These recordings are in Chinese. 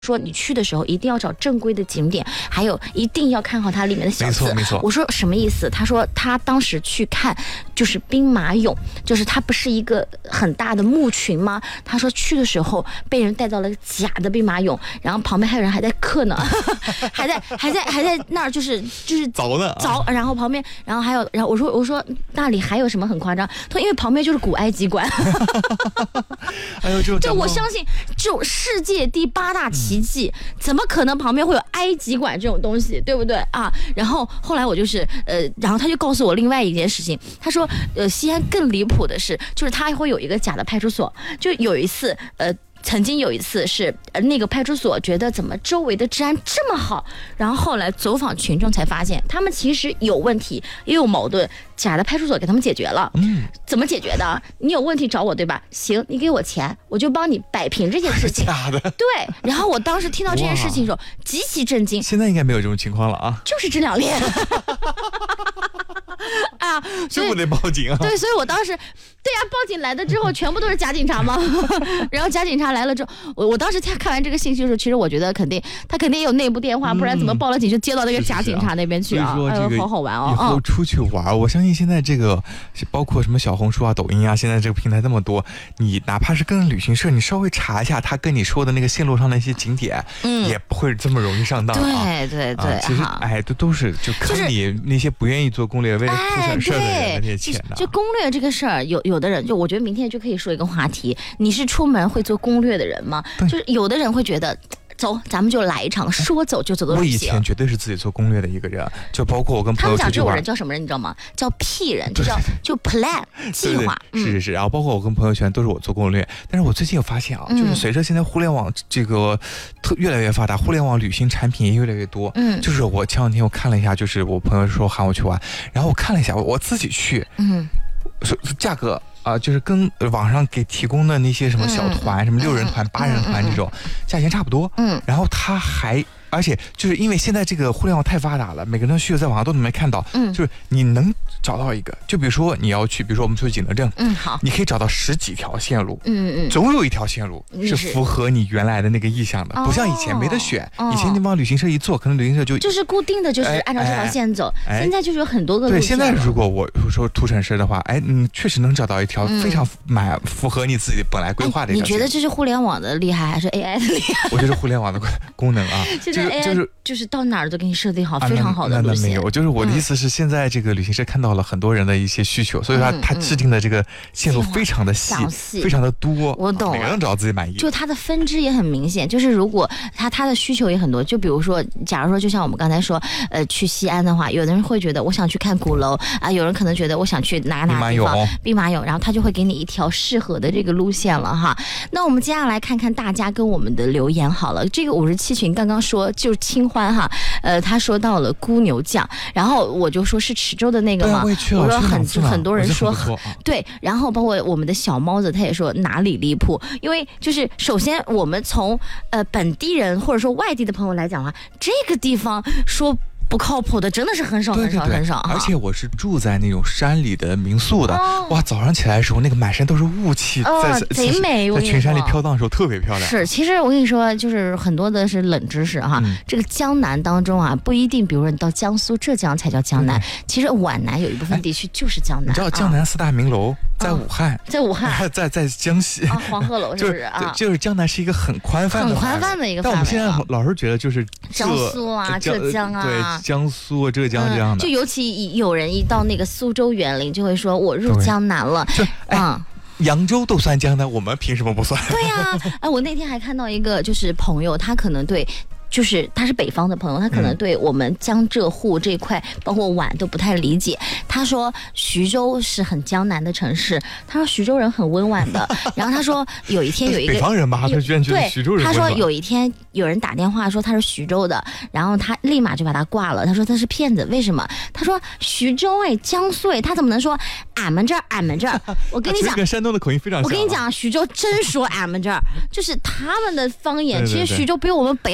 说你去的时候一定要找正规的景点，还有一定要看好它里面的小字。 没错。 我说什么意思？他说他当时去看就是兵马俑，就是它不是一个很大的墓群吗？他说去的时候被人带到了假的兵马俑，然后旁边还有人还在刻呢，还在那儿就是凿呢凿，然后旁边然后我说那里还有什么很夸张？他说因为旁边就是古埃及馆。 哎呦， 就我相信这种世界第8大奇迹，怎么可能旁边会有埃及馆这种东西，对不对啊？然后后来我就是然后他就告诉我另外一件事情，他说西安更离谱的是，就是他会有一个假的派出所，就有一次曾经有一次是那个派出所觉得怎么周围的治安这么好，然后后来走访群众才发现他们其实有问题也有矛盾，假的派出所给他们解决了。怎么解决的？你有问题找我对吧？行，你给我钱，我就帮你摆平这件事情。 假的？ 对。然后我当时听到这件事情的时候极其震惊。 现在应该没有这种情况了啊。 就是这2年。啊， 这不得报警啊？ 对，所以我当时，对呀，报警来的之后，全部都是假警察嘛。然后假警察来了之后，我当时看完这个信息的时候，其实我觉得他肯定也有内部电话，不然怎么报了警就接到那个假警察那边去啊？好好玩哦。 以后出去玩，我相信现在这个包括什么小红书啊、抖音啊，现在这个平台这么多，你哪怕是跟旅行社，你稍微查一下他跟你说的那个线路上的一些景点，也不会这么容易上当啊。 对， 其实都是就看你那些不愿意做攻略为了出点事儿的人那些钱的。 就攻略这个事儿，有的人就我觉得明天就可以说一个话题，你是出门会做攻略的人吗？就是有的人会觉得。走，咱们就来一场说走就走的旅行。 我以前绝对是自己做攻略的一个人，就包括我跟朋友出去玩。他们讲这种人叫什么人，你知道吗？叫屁人，就 plan 计划。 是。然后包括我跟朋友圈都是我做攻略，但是我最近有发现啊，就是随着现在互联网这个越来越发达，互联网旅行产品也越来越多。就是我前2天我看了一下，就是我朋友说喊我去玩，然后我看了一下，我自己去，价格。就是跟网上给提供的那些什么小团，什么6人团、8人团这种，价钱差不多。然后他还。而且就是因为现在这个互联网太发达了，每个人需求在网上都能看到，就是你能找到一个，就比如说你要去，比如说我们去景德镇， 好， 你可以找到10几条线路，总有一条线路是符合你原来的那个意向的，不像以前没得选，以前你往旅行社一坐，可能旅行社就是固定的，就是按照这条线走，现在就是有很多个路线。 对，现在如果我说图城市的话，你确实能找到一条非常符合你自己本来规划的一条线。 你觉得这是互联网的厉害还是 AI 的厉害？ 我觉得互联网的功能啊， 就是到哪儿都给你设定好非常好的路线。 那没有，就是我的意思是，现在这个旅行社看到了很多人的一些需求，所以他制定的这个线路非常的细，非常的多。 我懂了， 每个人找自己满意。 就它的分支也很明显，就是如果它的需求也很多，就比如说，假如说就像我们刚才说，去西安的话，有的人会觉得我想去看鼓楼啊，有人可能觉得我想去哪地方兵马俑，然后他就会给你一条适合的这个路线了哈。那我们接下来看看大家跟我们的留言好了。这个57群刚刚说就是清欢哈，他说到了姑牛酱，然后我就说是池州的那个嘛，我说很多人说对，然后包括我们的小猫子他也说哪里离谱，因为就是首先我们从本地人或者说外地的朋友来讲的话，这个地方说不靠谱的真的是很少。 而且我是住在那种山里的民宿的，哇，早上起来的时候那个满山都是雾气， 贼美， 在群山里飘荡的时候特别漂亮。 是，其实我跟你说，就是很多的是冷知识哈。这个江南当中啊，不一定，比如说你到江苏、浙江才叫江南，其实皖南有一部分地区就是江南。 你知道江南4大名楼在武汉，在江西黄鹤楼是不是啊？ 就是江南是一个很宽泛的一个范围。但我们现在老是觉得就是江苏啊、浙江啊， 对。江苏、浙江这样的， 就尤其有人一到那个苏州园林，就会说我入江南了。 扬州都算江南，我们凭什么不算？ 对呀，我那天还看到一个就是朋友，他可能对。就是他是北方的朋友，他可能对我们江浙沪这一块，包括皖都不太理解。他说徐州是很江南的城市，他说徐州人很温婉的。然后他说有一天有一个北方人吧，他居然觉得徐州人温婉。 他说有一天有人打电话说他是徐州的，然后他立马就把他挂了。他说他是骗子，为什么？他说徐州江苏他怎么能说俺们这儿？我跟你讲， 跟山东的口音非常像。 我跟你讲，徐州真说俺们这儿，就是他们的方言。其实徐州比我们北好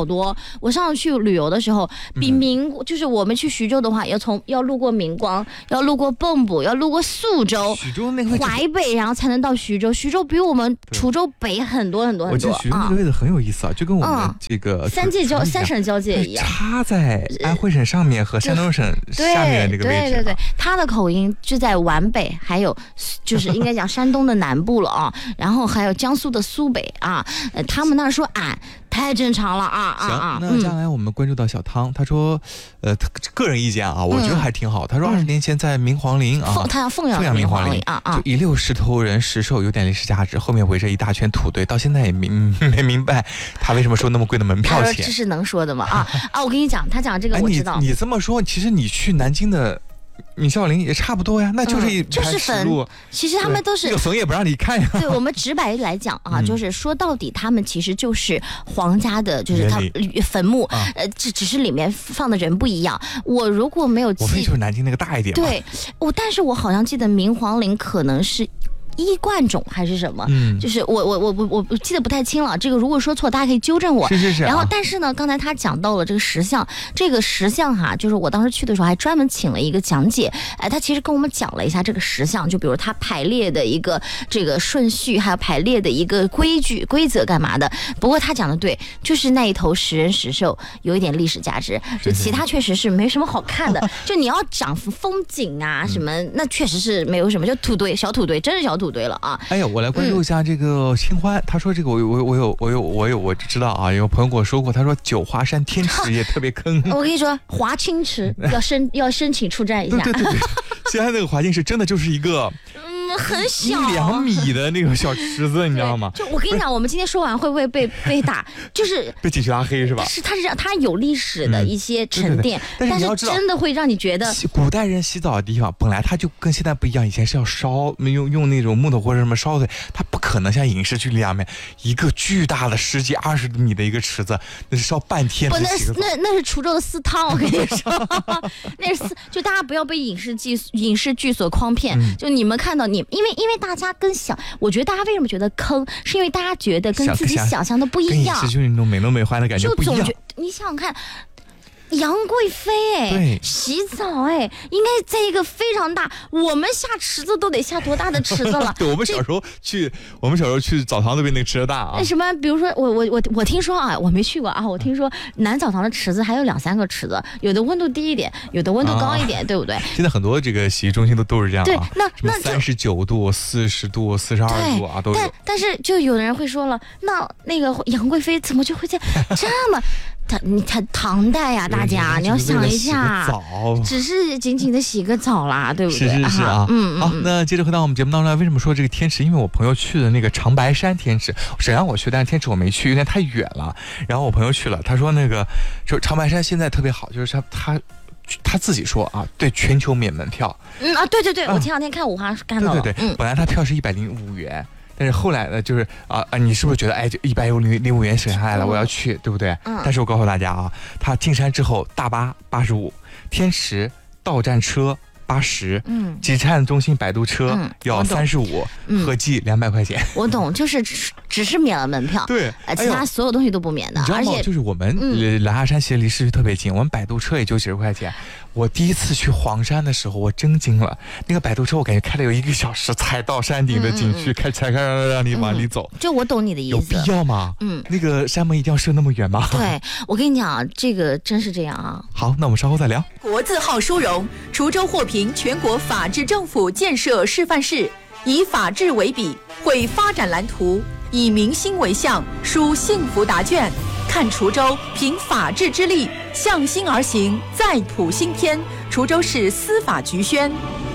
多。我上次去旅游的时候，比就是我们去徐州的话，要路过明光，要路过蚌埠，要路过宿州、 徐州那个淮北，然后才能到徐州。徐州比我们滁州北很多很多很多。 我记得徐州那个位置很有意思啊，就跟我们这个三省交界一样， 插在安徽省上面和山东省下面这个位置。 对，他的口音就在皖北，还有就是应该讲山东的南部了啊，然后还有江苏的苏北啊，他们那儿说俺太正常了啊。 行，那接下来我们关注到小汤，他说，他个人意见啊，我觉得还挺好。他说20年前在明皇陵啊， 他要奉阳明皇陵啊， 就160石头人石兽有点历史价值，后面围着一大圈土堆，到现在也没明白他为什么收那么贵的门票钱。 这是能说的吗？我跟你讲，他讲这个我知道。 你这么说，其实你去南京的明孝陵也差不多呀，那就是一就是坟，其实他们都是这个坟也不让你看呀。 对，我们直白来讲啊，就是说到底，他们其实就是皇家的，就是他坟墓，只是里面放的人不一样。我如果没有记， 我非就是南京那个大一点。 对，但是我好像记得明皇陵可能是衣冠冢还是什么，就是我记得不太清了。这个如果说错，大家可以纠正我。 是。 然后，但是呢，刚才他讲到了这个石像，就是我当时去的时候还专门请了一个讲解，他其实跟我们讲了一下这个石像，就比如它排列的一个这个顺序，还有排列的一个规则干嘛的。不过他讲的对，就是那一头石人石兽有一点历史价值，就其他确实是没什么好看的。就你要讲风景啊什么，那确实是没有什么，就小土堆，真是小土堆。对了啊！ 哎呀，我来关注一下这个新欢，他说这个我知道啊，有朋友跟我说过，他说九华山天池也特别坑。 我跟你说，华清池要申请出战一下。 对，现在那个华清池真的就是一个。 很小 1-2米的那个小池子，你知道吗？ 就我跟你讲，我们今天说完会不会被打？就是被景区拉黑是吧？ 是，它是这样，它有历史的一些沉淀，但是真的会让你觉得， 古代人洗澡的地方本来它就跟现在不一样，以前是要烧，用那种木头或者什么烧的，它不可能像影视剧里面一个巨大的10几20米的一个池子，那是烧半天。 不，那是滁州的私汤，我跟你说，那是就大家不要被影视剧所诓骗，就你们看到因为大家我觉得大家为什么觉得坑，是因为大家觉得跟自己想象的不一样， 跟影视剧那种美轮美奂的感觉不一样。 你想想看。杨贵妃洗澡应该在一个非常大，我们下池子都得下多大的池子了？ 对，我们小时候去澡堂都比那个池子大啊。 什么？比如说我听说啊，我没去过啊，我听说男澡堂的池子还有2-3个池子，有的温度低一点，有的温度高一点，对不对？ 现在很多这个洗浴中心都是这样啊。 对，那 39度、40度、42度啊都有。 但是就有的人会说了，那个杨贵妃怎么就会在这么？他唐代呀，大家你要想一下，只是仅仅的洗个澡啦，对不对？ 是啊。好，那接着回到我们节目当中来，为什么说这个天池？因为我朋友去的那个长白山天池，沈阳我去，但是天池我没去，有点太远了。然后我朋友去了，他说那个就长白山现在特别好，就是他自己说啊，对，全球免门票。 对，我前2天看五花看到了。 对，本来他票是105元。但是后来呢，就是你是不是觉得就105元省下来了，我要去，对不对？但是我告诉大家啊，他进山之后，大巴85，天池到站车80，集散中心摆渡车要35，合计200块钱。 我懂，就是只是免了门票， 对， 其他所有东西都不免的。 而且就是我们狼牙山其实离市区特别近，我们摆渡车也就几10块钱。我第一次去黄山的时候，我真惊了，那个摆渡车我感觉开了有1个小时才到山顶的景区，开让你往里走。 就我懂你的意思， 有必要吗？那个山门一定要设那么远吗？ 对，我跟你讲，这个真是这样啊。 好，那我们稍后再聊。 国字号殊荣，滁州获评全国法治政府建设示范市，以法治为笔，绘发展蓝图，以民心为向，书幸福答卷。看滁州凭法治之力向心而行，再谱新篇。滁州市司法局宣。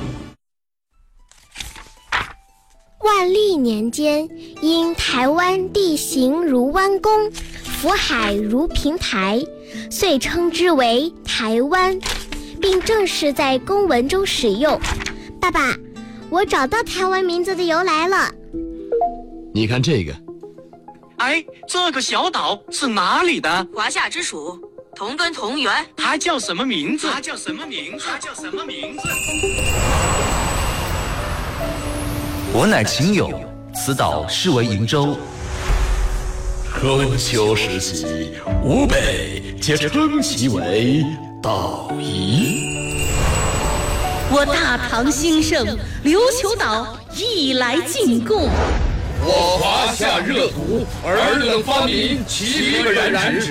万历年间，因台湾地形如弯弓，福海如平台，遂称之为台湾，并正式在公文中使用。爸爸，我找到台湾名字的由来了。 你看这个。 哎，这个小岛是哪里的？ 华夏之属，同根同源。 它叫什么名字？ 我乃秦勇，此岛是为瀛洲。 春秋时期，吾辈皆称其为道夷。 我大唐兴盛，琉球岛亦来进贡。 我华夏热土，尔等发明，岂可染指？